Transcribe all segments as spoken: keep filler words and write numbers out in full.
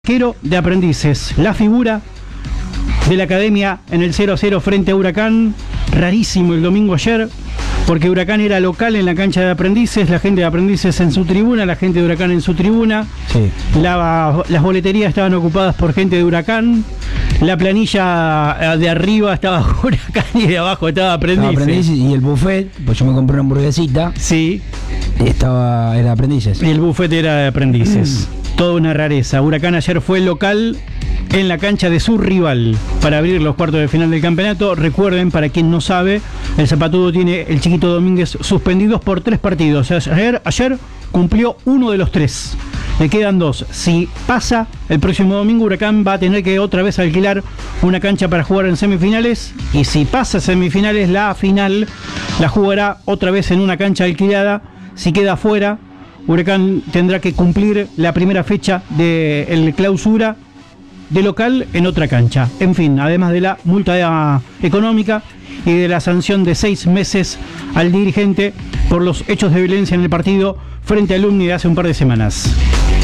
Arquero de Aprendices, la figura de la academia en el cero a cero frente a Huracán. Rarísimo el domingo ayer, porque Huracán era local en la cancha de Aprendices, la gente de Aprendices en su tribuna, la gente de Huracán en su tribuna. Sí. La, las boleterías estaban ocupadas por gente de Huracán. La planilla de arriba estaba Huracán y de abajo estaba Aprendices. Estaba Aprendices y el buffet, pues yo me compré una hamburguesita. Sí. Estaba, era Aprendices. Y el buffet era de Aprendices. Mm. Toda una rareza. Huracán ayer fue local en la cancha de su rival para abrir los cuartos de final del campeonato. Recuerden, para quien no sabe, el Zapatudo tiene el Chiquito Domínguez suspendidos por tres partidos. Ayer, ayer cumplió uno de los tres. Le quedan dos. Si pasa, el próximo domingo Huracán va a tener que otra vez alquilar una cancha para jugar en semifinales. Y si pasa semifinales, la final la jugará otra vez en una cancha alquilada. Si queda fuera, Huracán tendrá que cumplir la primera fecha de clausura de local en otra cancha. En fin, además de la multa económica y de la sanción de seis meses al dirigente por los hechos de violencia en el partido frente a Alumni de hace un par de semanas.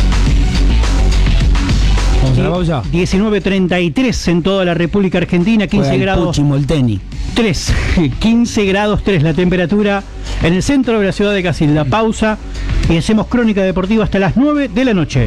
¿Vamos a la pausa? diecinueve treinta y tres en toda la República Argentina, quince grados. tres, quince grados tres la temperatura en el centro de la ciudad de Casilda. Pausa y hacemos crónica deportiva hasta las nueve de la noche.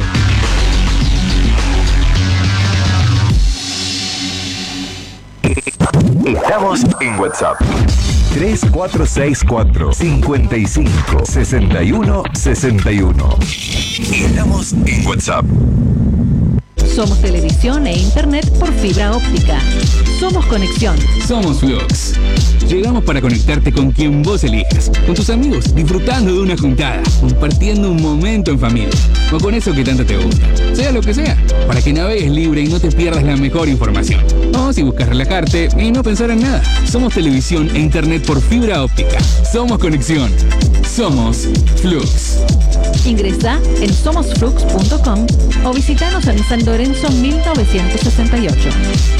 Estamos en WhatsApp. tres cuatro seis cuatro, cinco cinco, seis uno, seis uno. Estamos en WhatsApp. Somos televisión e internet por fibra óptica. Somos conexión. Somos Flux. Llegamos para conectarte con quien vos elijas, con tus amigos, disfrutando de una juntada, compartiendo un momento en familia, o con eso que tanto te gusta, sea lo que sea, para que navegues libre y no te pierdas la mejor información. O si buscas relajarte y no pensar en nada. Somos televisión e internet por fibra óptica. Somos conexión. Somos Flux. Ingresa en somos flux punto com o visitanos en San Lorenzo mil novecientos sesenta y ocho.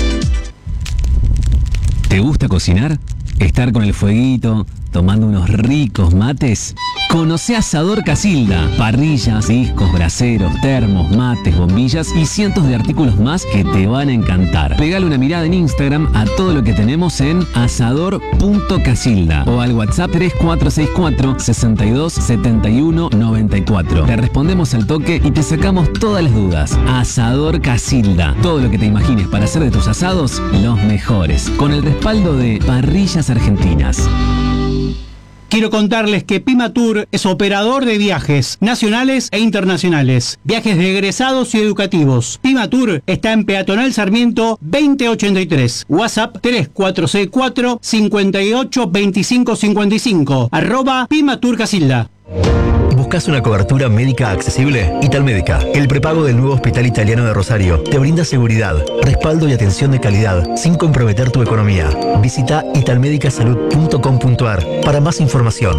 ¿Te gusta cocinar? ¿Estar con el fueguito, tomando unos ricos mates? Conoce Asador Casilda. Parrillas, discos, braseros, termos, mates, bombillas y cientos de artículos más que te van a encantar. Pegale una mirada en Instagram a todo lo que tenemos en asador punto casilda o al WhatsApp tres cuatro seis cuatro, seis dos, siete uno, nueve cuatro. Te respondemos al toque y te sacamos todas las dudas. Asador Casilda. Todo lo que te imagines para hacer de tus asados los mejores. Con el respaldo de Parrillas Argentinas. Quiero contarles que Pimatur es operador de viajes nacionales e internacionales, viajes de egresados y educativos. Pimatur está en Peatonal Sarmiento veinte ochenta y tres, WhatsApp tres cuatro seis cuatro, cinco ocho, dos cinco cinco cinco, arroba Pimatur Casilda. ¿Buscas una cobertura médica accesible? Italmédica, el prepago del nuevo Hospital Italiano de Rosario, te brinda seguridad, respaldo y atención de calidad sin comprometer tu economía. Visita italmedicasalud punto com punto ar para más información.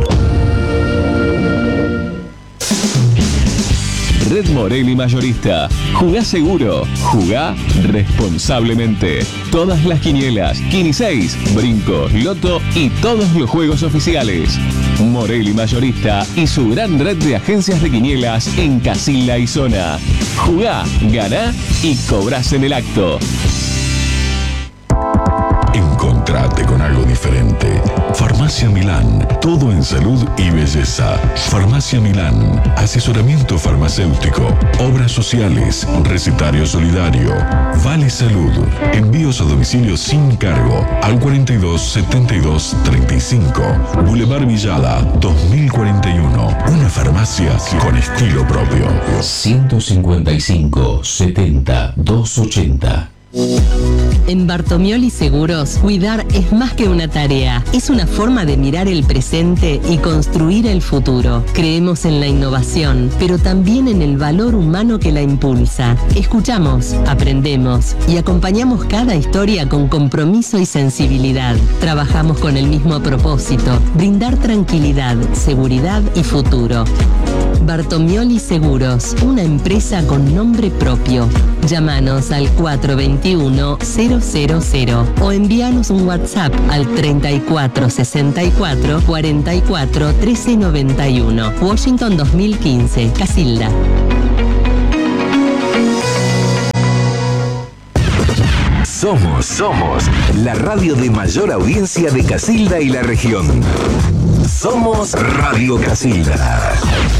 Red Morelli Mayorista. Jugá seguro, jugá responsablemente. Todas las quinielas, quiniseis, brincos, loto y todos los juegos oficiales. Morelli Mayorista y su gran red de agencias de quinielas en Casilda y zona. Jugá, ganá y cobrás en el acto. Encontrate con algo diferente. Farmacia Milán, todo en salud y belleza. Farmacia Milán, asesoramiento farmacéutico, obras sociales, recetario solidario, Vale Salud, envíos a domicilio sin cargo al cuarenta y dos, setenta y dos, treinta y cinco, Boulevard Villada, dos mil cuarenta y uno. Una farmacia con estilo propio. ciento cincuenta y cinco, setenta, doscientos ochenta. En Bartomioli Seguros, cuidar es más que una tarea, es una forma de mirar el presente y construir el futuro. Creemos en la innovación, pero también en el valor humano que la impulsa. Escuchamos, aprendemos y acompañamos cada historia con compromiso y sensibilidad. Trabajamos con el mismo propósito, brindar tranquilidad, seguridad y futuro. Bartomioli Seguros, una empresa con nombre propio. Llámanos al cuatro dos uno, cero cero cero o envíanos un WhatsApp al treinta y cuatro sesenta y cuatro, cuarenta y cuatro, trece noventa y uno. Washington dos mil quince, Casilda. Somos, somos la radio de mayor audiencia de Casilda y la región. Somos Radio Casilda.